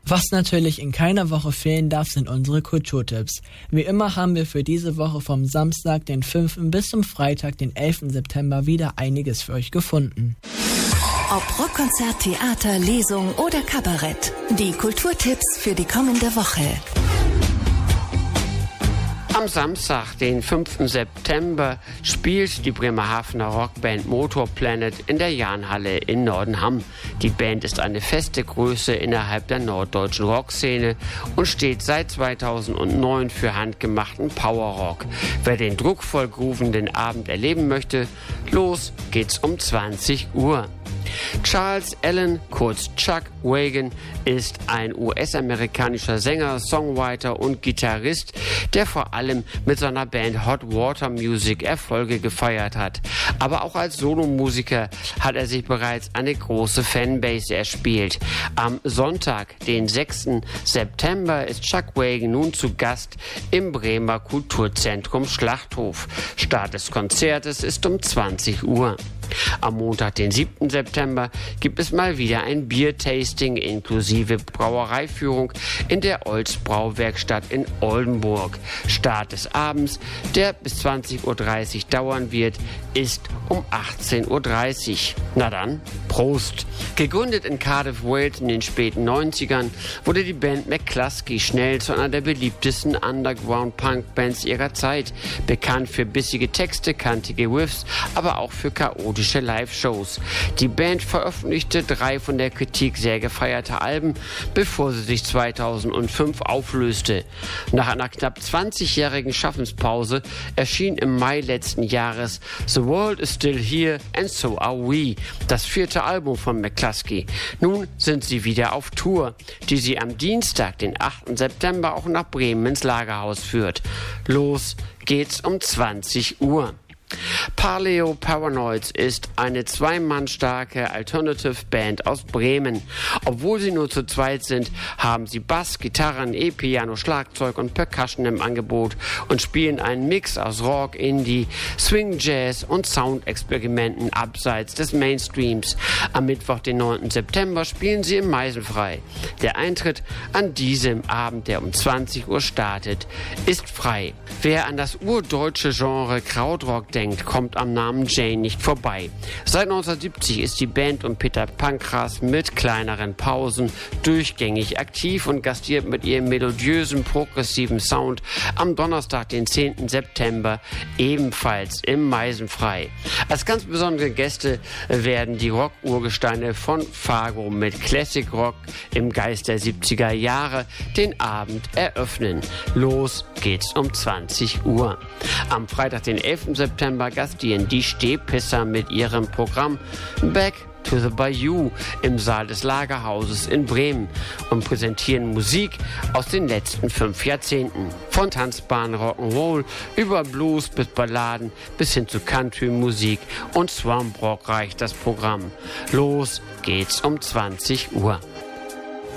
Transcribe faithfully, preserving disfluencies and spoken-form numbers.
Was natürlich in keiner Woche fehlen darf, sind unsere Kulturtipps. Wie immer haben wir für diese Woche vom Samstag, den fünften bis zum Freitag, den elften September wieder einiges für euch gefunden. Ob Rockkonzert, Theater, Lesung oder Kabarett. Die Kulturtipps für die kommende Woche. Am Samstag, den fünften September, spielt die Bremerhavener Rockband Motorplanet in der Jahnhalle in Nordenham. Die Band ist eine feste Größe innerhalb der norddeutschen Rockszene und steht seit zweitausendneun für handgemachten Powerrock. Wer den druckvoll groovenden Abend erleben möchte, los geht's um zwanzig Uhr. Charles Allen, kurz Chuck Wagon, ist ein U S-amerikanischer Sänger, Songwriter und Gitarrist, der vor allem mit seiner Band Hot Water Music Erfolge gefeiert hat. Aber auch als Solomusiker hat er sich bereits eine große Fanbase erspielt. Am Sonntag, den sechsten September, ist Chuck Wagon nun zu Gast im Bremer Kulturzentrum Schlachthof. Start des Konzertes ist um zwanzig Uhr. Am Montag, den siebten September, gibt es mal wieder ein Biertasting inklusive Brauereiführung in der Olds Brauwerkstatt in Oldenburg. Start des Abends, der bis zwanzig Uhr dreißig dauern wird, ist um achtzehn Uhr dreißig. Na dann, Prost! Gegründet in Cardiff, Wales in den späten neunzigern, wurde die Band McCluskey schnell zu einer der beliebtesten Underground-Punk-Bands ihrer Zeit. Bekannt für bissige Texte, kantige Riffs, aber auch für chaotische Live-Shows. Die Band veröffentlichte drei von der Kritik sehr gefeierte Alben, bevor sie sich zweitausendfünf auflöste. Nach einer knapp zwanzigjährigen Schaffenspause erschien im Mai letzten Jahres The World is Still Here and So Are We, das vierte Album von McCluskey. Nun sind sie wieder auf Tour, die sie am Dienstag, den achten September, auch nach Bremen ins Lagerhaus führt. Los geht's um zwanzig Uhr. Paleo Paranoids ist eine zwei-Mann-starke Alternative-Band aus Bremen. Obwohl sie nur zu zweit sind, haben sie Bass, Gitarren, E-Piano, Schlagzeug und Percussion im Angebot und spielen einen Mix aus Rock, Indie, Swing, Jazz und Soundexperimenten abseits des Mainstreams. Am Mittwoch, den neunten September, spielen sie im Meisenfrei. Der Eintritt an diesem Abend, der um zwanzig Uhr startet, ist frei. Wer an das urdeutsche Genre Krautrock denkt, kommt am Namen Jane nicht vorbei. Seit neunzehnhundertsiebzig ist die Band um Peter Pankras mit kleineren Pausen durchgängig aktiv und gastiert mit ihrem melodiösen, progressiven Sound am Donnerstag, den zehnten September, ebenfalls im Meisenfrei. Als ganz besondere Gäste werden die Rock-Urgesteine von Fargo mit Classic Rock im Geist der siebziger Jahre den Abend eröffnen. Los geht's um zwanzig Uhr. Am Freitag, den elften September, gastieren die Stehpisser mit ihrem Programm Back to the Bayou im Saal des Lagerhauses in Bremen und präsentieren Musik aus den letzten fünf Jahrzehnten. Von tanzbaren Rock'n'Roll über Blues bis Balladen bis hin zu Country-Musik und Swamp Rock reicht das Programm. Los geht's um zwanzig Uhr.